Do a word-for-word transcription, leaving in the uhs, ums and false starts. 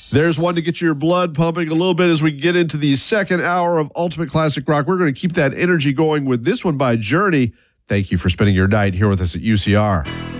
There's one to get your blood pumping a little bit as we get into the second hour of Ultimate Classic Rock. We're going to keep that energy going with this one by Journey. Thank you for spending your night here with us at U C R.